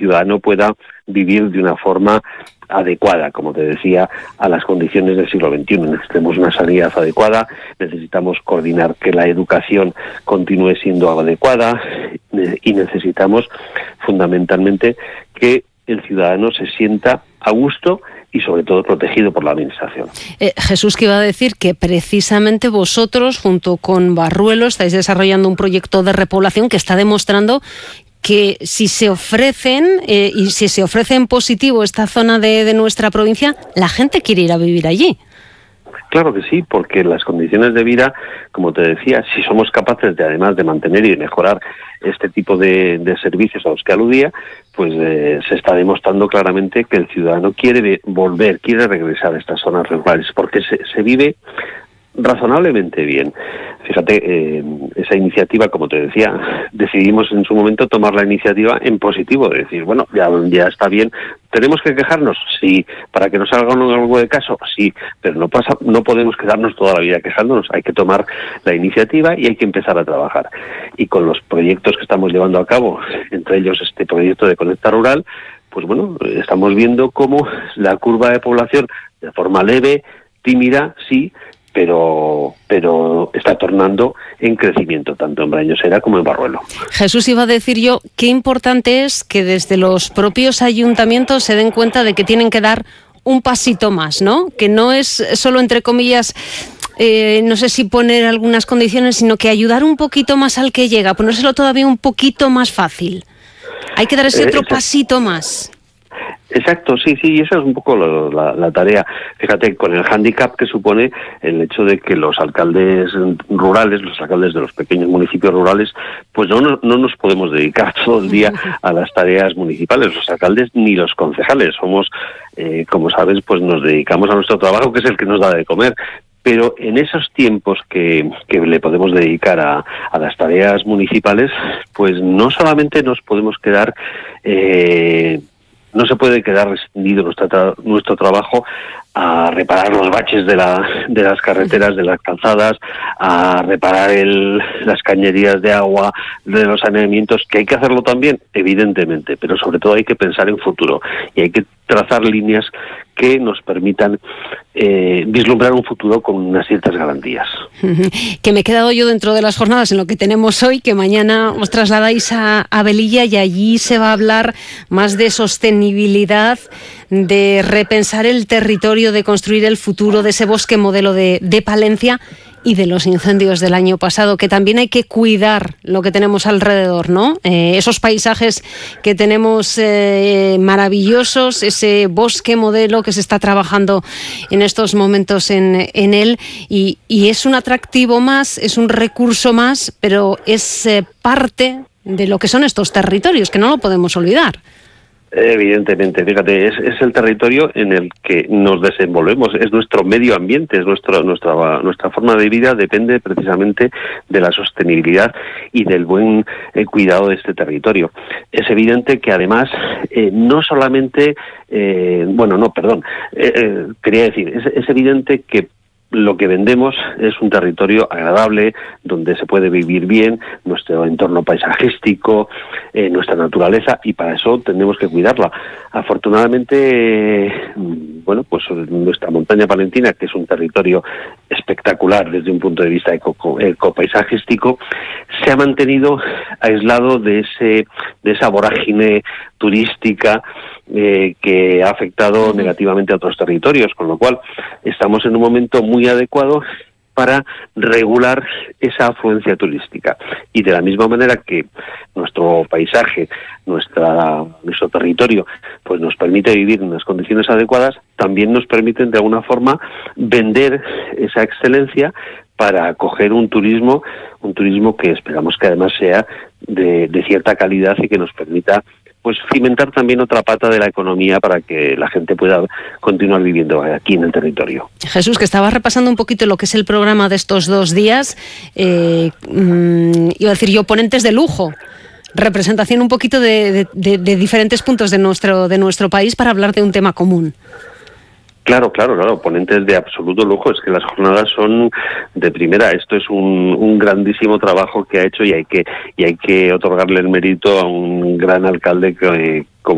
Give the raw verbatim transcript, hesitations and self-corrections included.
ciudadano pueda vivir de una forma adecuada, como te decía, a las condiciones del siglo veintiuno. Necesitamos una sanidad adecuada, necesitamos coordinar que la educación continúe siendo adecuada y necesitamos fundamentalmente que el ciudadano se sienta a gusto y sobre todo protegido por la Administración. Eh, Jesús, que iba a decir que precisamente vosotros, junto con Barruelo, estáis desarrollando un proyecto de repoblación que está demostrando que si se ofrecen eh, y si se ofrece en positivo esta zona de, de nuestra provincia, la gente quiere ir a vivir allí. Claro que sí, porque las condiciones de vida, como te decía, si somos capaces de además de mantener y de mejorar este tipo de, de servicios a los que aludía, pues eh, se está demostrando claramente que el ciudadano quiere volver, quiere regresar a estas zonas rurales, porque se, se vive razonablemente bien. Fíjate, eh, esa iniciativa, como te decía, decidimos en su momento tomar la iniciativa en positivo, de decir, bueno, ya, ya está bien, ¿tenemos que quejarnos? Sí. ¿Para que nos salga algo de caso? Sí, pero no pasa, no podemos quedarnos toda la vida quejándonos, hay que tomar la iniciativa y hay que empezar a trabajar. Y con los proyectos que estamos llevando a cabo, entre ellos este proyecto de Conecta Rural, pues bueno, estamos viendo cómo la curva de población, de forma leve, tímida, sí, pero pero está tornando en crecimiento, tanto en Brañosera como en Barruelo. Jesús, iba a decir yo, qué importante es que desde los propios ayuntamientos se den cuenta de que tienen que dar un pasito más, ¿no? Que no es solo, entre comillas, eh, no sé si poner algunas condiciones, sino que ayudar un poquito más al que llega, ponérselo todavía un poquito más fácil. Hay que dar ese otro Exacto. pasito más. Exacto, sí, sí, y esa es un poco lo, la, la tarea. Fíjate, con el hándicap que supone el hecho de que los alcaldes rurales, los alcaldes de los pequeños municipios rurales, pues no, no, no nos podemos dedicar todo el día a las tareas municipales, los alcaldes ni los concejales. Somos, eh, como sabes, pues nos dedicamos a nuestro trabajo, que es el que nos da de comer. Pero en esos tiempos que, que le podemos dedicar a, a las tareas municipales, pues no solamente nos podemos quedar... Eh, No se puede quedar restringido nuestro, tra- nuestro trabajo a reparar los baches de, la, de las carreteras, de las calzadas, a reparar el, las cañerías de agua, de los saneamientos, que hay que hacerlo también, evidentemente, pero sobre todo hay que pensar en futuro y hay que trazar líneas que nos permitan eh, vislumbrar un futuro con unas ciertas garantías. Que me he quedado yo dentro de las jornadas en lo que tenemos hoy, que mañana os trasladáis a, a Velilla y allí se va a hablar más de sostenibilidad, de repensar el territorio, de construir el futuro, de ese bosque modelo de, de Palencia y de los incendios del año pasado, que también hay que cuidar lo que tenemos alrededor, ¿no? Eh, esos paisajes que tenemos eh, maravillosos, ese bosque modelo que se está trabajando en estos momentos en, en él y, y es un atractivo más, es un recurso más, pero es eh, parte de lo que son estos territorios, que no lo podemos olvidar. Evidentemente, fíjate, es, es el territorio en el que nos desenvolvemos, es nuestro medio ambiente, es nuestro, nuestra, nuestra forma de vida depende precisamente de la sostenibilidad y del buen eh, cuidado de este territorio. Es evidente que además, eh, no solamente, eh, bueno, no, perdón, eh, eh, quería decir, es, es evidente que lo que vendemos es un territorio agradable, donde se puede vivir bien, nuestro entorno paisajístico, eh, nuestra naturaleza, y para eso tenemos que cuidarla. Afortunadamente, eh, bueno, pues nuestra montaña palentina, que es un territorio espectacular desde un punto de vista eco, ecopaisajístico, se ha mantenido aislado de ese de esa vorágine turística eh, que ha afectado negativamente a otros territorios, con lo cual estamos en un momento muy adecuado para regular esa afluencia turística. Y de la misma manera que nuestro paisaje, nuestra nuestro territorio, pues nos permite vivir en unas condiciones adecuadas, también nos permiten de alguna forma vender esa excelencia para acoger un turismo, un turismo que esperamos que además sea de, de cierta calidad y que nos permita pues cimentar también otra pata de la economía para que la gente pueda continuar viviendo aquí en el territorio. Jesús, que estaba repasando un poquito lo que es el programa de estos dos días, eh, mmm, iba a decir yo, ponentes de lujo, representación un poquito de, de, de, de diferentes puntos de nuestro, de nuestro país para hablar de un tema común. Claro, claro, claro, ponentes de absoluto lujo, es que las jornadas son de primera. Esto es un, un grandísimo trabajo que ha hecho y hay que y hay que otorgarle el mérito a un gran alcalde que, como